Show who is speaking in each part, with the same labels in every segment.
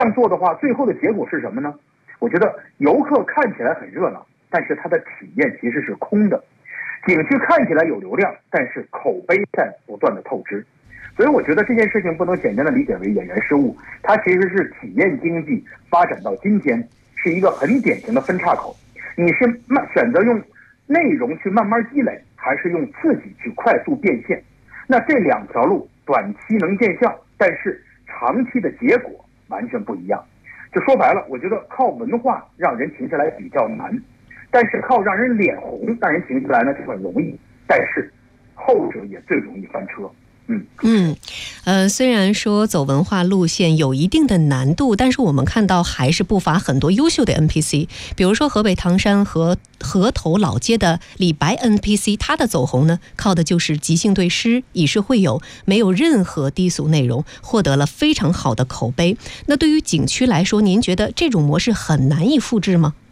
Speaker 1: 样做的话，最后的结果是什么呢？我觉得游客看起来很热闹，但是它的体验其实是空的。景区看起来有流量，但是口碑在不断的透支。所以我觉得这件事情不能简单的理解为演员失误，它其实是体验经济发展到今天是一个很典型的分岔口。你是选择用内容去慢慢积累，还是用刺激去快速变现？那这两条路短期能见效，但是长期的结果完全不一样。就说白了，我觉得靠文化让人停下来比较难，但是靠让人脸红让人停下来呢就很容易，但是后者也最容易翻车。
Speaker 2: 虽然说走文化路线有一定的难度，但是我们看到还是不乏很多优秀的 NPC， 比如说河北唐山和河头老街的李白 NPC， 他的走红呢，靠的就是即兴对诗，以诗会友，没有任何低俗内容，获得了非常好的口碑。那对于景区来说，您觉得这种模式很难以复制吗？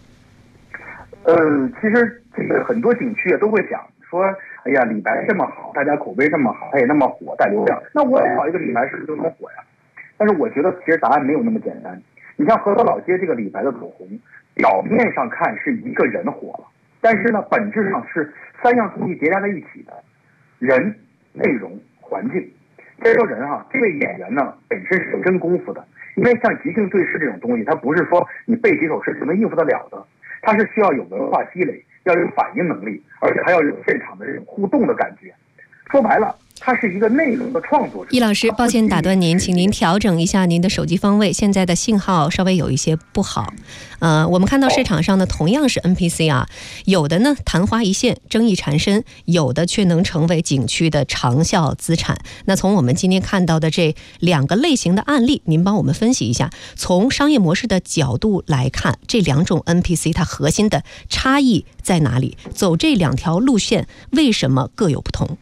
Speaker 1: 其实这个很多景区也都会讲说，哎呀，李白这么好，大家口碑这么好，他也那么火，带流量，那我也搞一个李白是不是就能火呀？但是我觉得其实答案没有那么简单。你像河头老街这个李白的走红，表面上看是一个人火了，但是呢，本质上是三样东西叠加在一起的：人、内容、环境。这个人这位演员呢本身是有真功夫的，因为像即兴对诗这种东西，它不是说你背几首诗就能应付得了的，它是需要有文化积累，要有反应能力，而且还要有现场的这种互动的感觉。说白了，它是一个内容的创作者。
Speaker 2: 易老师，抱歉打断您，请您调整一下您的手机方位，现在的信号稍微有一些不好。我们看到市场上呢，同样是 NPC 有的呢昙花一现，争议缠身，有的却能成为景区的长效资产。那从我们今天看到的这两个类型的案例，您帮我们分析一下，从商业模式的角度来看，这两种 NPC 它核心的差异在哪里？走这两条路线为什么各有不同？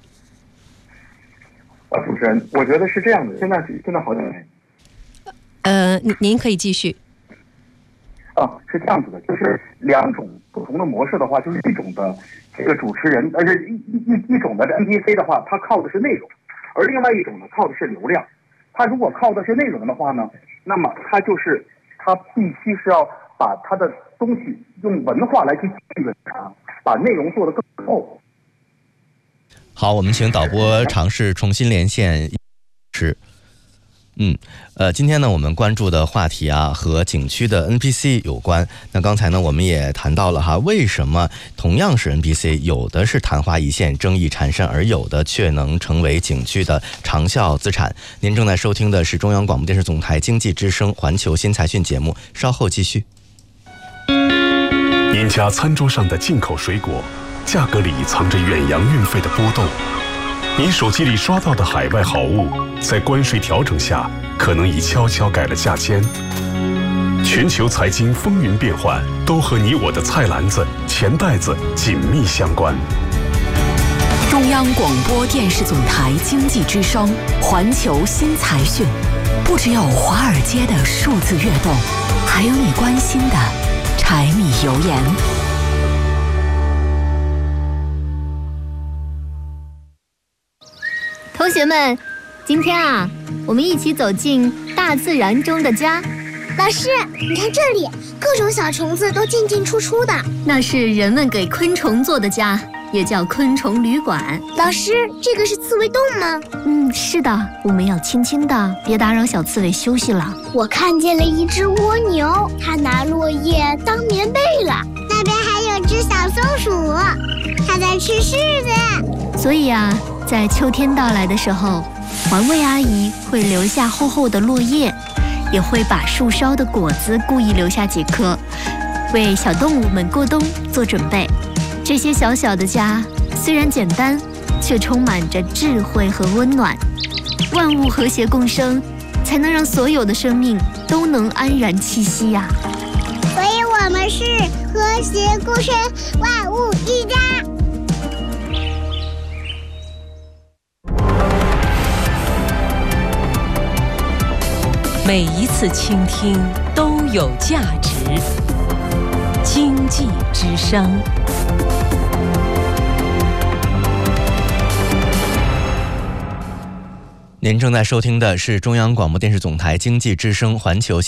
Speaker 1: 主持人，我觉得是这样的，现在好点没？
Speaker 2: 您可以继续。
Speaker 1: 是这样子的，就是两种不同的模式的话，就是一种的这个主持人，而且一种的 NPC 的话，它靠的是内容，而另外一种呢靠的是流量。它如果靠的是内容的话呢，那么它必须是要把它的东西用文化来去记录它，把内容做得更厚。
Speaker 3: 好，我们请导播尝试重新连线。今天呢，我们关注的话题和景区的 NPC 有关。那刚才呢，我们也谈到了为什么同样是 NPC， 有的是昙花一现、争议缠身，而有的却能成为景区的长效资产。您正在收听的是中央广播电视总台经济之声环球新财讯节目，稍后继续。
Speaker 4: 您家餐桌上的进口水果，价格里藏着远洋运费的波动。您手机里刷到的海外好物，在关税调整下，可能已悄悄改了价签。全球财经风云变幻，都和你我的菜篮子、钱袋子紧密相关。
Speaker 5: 中央广播电视总台经济之声环球新财讯，不只有华尔街的数字跃动，还有你关心的柴米油盐。
Speaker 6: 同学们，今天我们一起走进大自然中的家。
Speaker 7: 老师，你看这里，各种小虫子都进进出出的。
Speaker 6: 那是人们给昆虫做的家，也叫昆虫旅馆。
Speaker 7: 老师，这个是刺猬洞吗？
Speaker 6: 是的，我们要轻轻的，别打扰小刺猬休息了。
Speaker 7: 我看见了一只蜗牛，它拿落叶当棉被了。那边还有只小松鼠，它在吃柿子。
Speaker 6: 所以在秋天到来的时候，环卫阿姨会留下厚厚的落叶，也会把树梢的果子故意留下几颗，为小动物们过冬做准备。这些小小的家虽然简单，却充满着智慧和温暖。万物和谐共生，才能让所有的生命都能安然栖息呀。
Speaker 7: 所以我们是和谐共生，万物一家。
Speaker 8: 每一次倾听都有价值。经济之声。
Speaker 3: 您正在收听的是中央广播电视总台经济之声环球